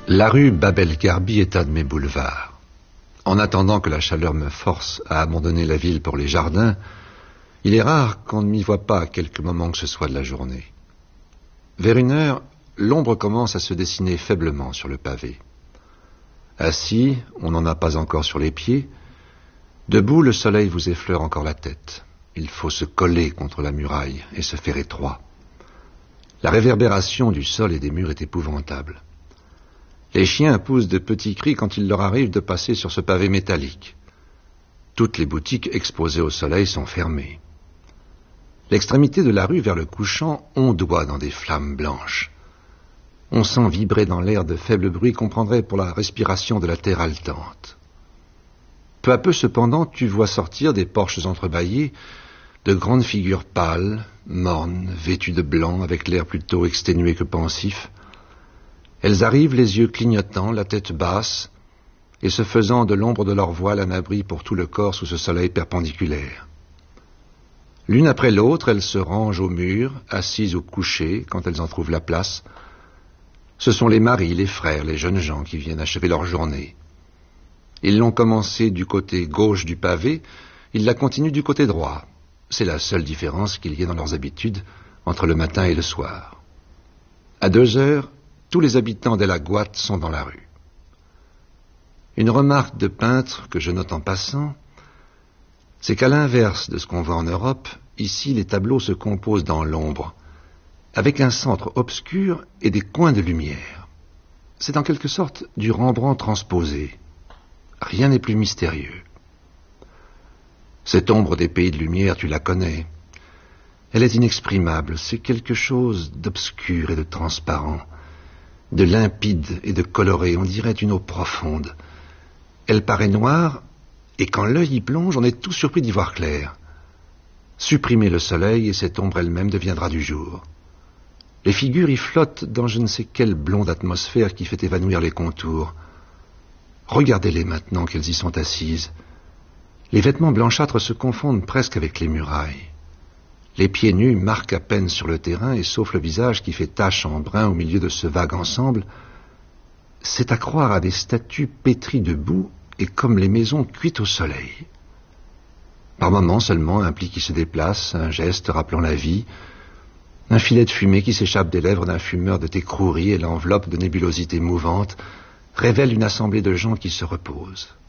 La rue Bab-el-Garbi est un de mes boulevards. En attendant que la chaleur me force à abandonner la ville pour les jardins, il est rare qu'on ne m'y voie pas à quelque moment que ce soit de la journée. Vers 1 heure, l'ombre commence à se dessiner faiblement sur le pavé. Assis, on n'en a pas encore sur les pieds. Debout, le soleil vous effleure encore la tête. Il faut se coller contre la muraille et se faire étroit. La réverbération du sol et des murs est épouvantable. Les chiens poussent de petits cris quand il leur arrive de passer sur ce pavé métallique. Toutes les boutiques exposées au soleil sont fermées. L'extrémité de la rue vers le couchant ondoie dans des flammes blanches. On sent vibrer dans l'air de faibles bruits qu'on prendrait pour la respiration de la terre haletante. Peu à peu, cependant, tu vois sortir des porches entrebâillées de grandes figures pâles, mornes, vêtues de blanc, avec l'air plutôt exténué que pensif. Elles arrivent les yeux clignotants, la tête basse, et se faisant de l'ombre de leur voile un abri pour tout le corps sous ce soleil perpendiculaire. L'une après l'autre, elles se rangent au mur, assises ou couchées, quand elles en trouvent la place. Ce sont les maris, les frères, les jeunes gens qui viennent achever leur journée. Ils l'ont commencé du côté gauche du pavé, ils la continuent du côté droit. C'est la seule différence qu'il y ait dans leurs habitudes entre le matin et le soir. À 2 heures, tous les habitants de la Guatte sont dans la rue. Une remarque de peintre que je note en passant, c'est qu'à l'inverse de ce qu'on voit en Europe, ici les tableaux se composent dans l'ombre, avec un centre obscur et des coins de lumière. C'est en quelque sorte du Rembrandt transposé. Rien n'est plus mystérieux. Cette ombre des pays de lumière, tu la connais. Elle est inexprimable, c'est quelque chose d'obscur et de transparent, de limpide et de coloré, on dirait une eau profonde. Elle paraît noire, et quand l'œil y plonge, on est tout surpris d'y voir clair. Supprimez le soleil, et cette ombre elle-même deviendra du jour. Les figures y flottent dans je ne sais quelle blonde atmosphère qui fait évanouir les contours. Regardez-les maintenant qu'elles y sont assises. Les vêtements blanchâtres se confondent presque avec les murailles. Les pieds nus marquent à peine sur le terrain, et sauf le visage qui fait tache en brun au milieu de ce vague ensemble, c'est à croire à des statues pétries de boue et comme les maisons cuites au soleil. Par moments seulement, un pli qui se déplace, un geste rappelant la vie, un filet de fumée qui s'échappe des lèvres d'un fumeur de thé crouri et l'enveloppe de nébulosités mouvantes, révèle une assemblée de gens qui se reposent.